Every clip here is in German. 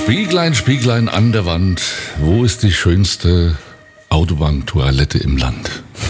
Spieglein, Spieglein an der Wand, wo ist die schönste Autobahntoilette im Land?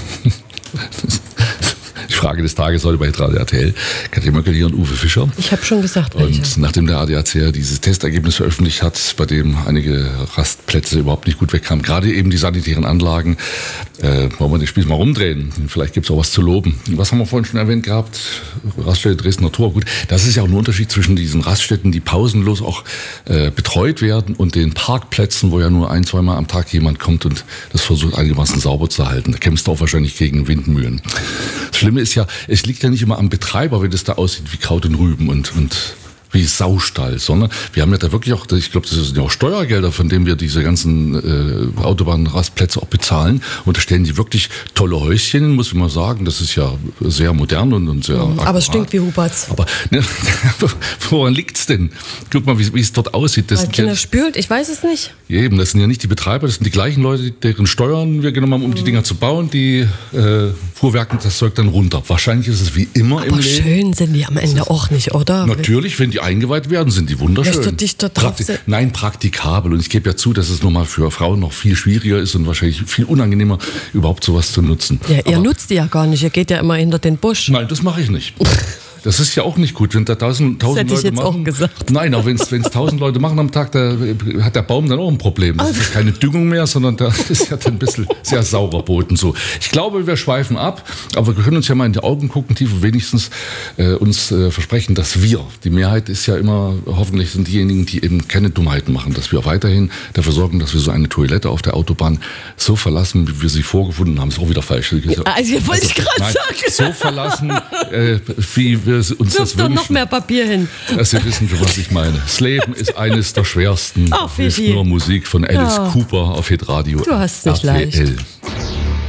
Die Frage des Tages heute bei Radio RTL. Katja Möckel hier und Uwe Fischer. Ich habe schon gesagt, welche. Und nachdem der ADAC ja dieses Testergebnis veröffentlicht hat, bei dem einige Rastplätze überhaupt nicht gut wegkamen, gerade eben die sanitären Anlagen, wollen wir den Spieß mal rumdrehen. Vielleicht gibt es auch was zu loben. Was haben wir vorhin schon erwähnt gehabt? Raststätte Dresdner Tor. Gut, das ist ja auch ein Unterschied zwischen diesen Raststätten, die pausenlos auch betreut werden, und den Parkplätzen, wo ja nur ein-, zweimal am Tag jemand kommt und das versucht einigermaßen sauber zu halten. Da kämpfst du auch wahrscheinlich gegen Windmühlen. Das Schlimme ist ja, es liegt ja nicht immer am Betreiber, wenn das da aussieht wie Kraut und Rüben und wie Saustall, sondern wir haben ja da wirklich auch, ich glaube, das sind ja auch Steuergelder, von denen wir diese ganzen Autobahnrastplätze auch bezahlen, und da stellen die wirklich tolle Häuschen hin, muss ich mal sagen. Das ist ja sehr modern und sehr akkurat. Aber es stinkt wie Huberts. Aber ne, woran liegt's denn? Guck mal, wie es dort aussieht. Weil Kinder spült, ich weiß es nicht. Eben, das sind ja nicht die Betreiber, das sind die gleichen Leute, deren Steuern wir genommen haben, um die Dinger zu bauen, die fuhrwerken das Zeug dann runter. Wahrscheinlich ist es wie immer im Aber Leben. schön sind die am Ende auch nicht, oder? Natürlich, wenn die eingeweiht werden, sind die wunderschön. Lässt du dich da drauf Nein, praktikabel. Und ich gebe ja zu, dass es nochmal für Frauen noch viel schwieriger ist und wahrscheinlich viel unangenehmer, überhaupt sowas zu nutzen. Ja, ihr nutzt die ja gar nicht, ihr geht ja immer hinter den Busch. Nein, das mache ich nicht. Das ist ja auch nicht gut, wenn da 1000 Das hätte Leute ich jetzt machen. auch gesagt. Nein, auch wenn es 1000 Leute machen am Tag, da hat der Baum dann auch ein Problem. Das ist keine Düngung mehr, sondern da ist ja dann ein bisschen sehr saurer Boden. So. Ich glaube, wir schweifen ab, aber wir können uns ja mal in die Augen gucken, tief, und wenigstens uns versprechen, dass wir, die Mehrheit ist ja immer, hoffentlich sind diejenigen, die eben keine Dummheiten machen, dass wir weiterhin dafür sorgen, dass wir so eine Toilette auf der Autobahn so verlassen, wie wir sie vorgefunden haben. Ist auch wieder falsch. Also wollte ich gerade sagen. So verlassen, wie wir uns das wünschen. Noch mehr Papier hin. Sie wissen schon, was ich meine. Das Leben ist eines der schwersten. Ach, wie ist viel. nur Musik von Alice Cooper auf Hitradio. Du hast es nicht RTL. leicht.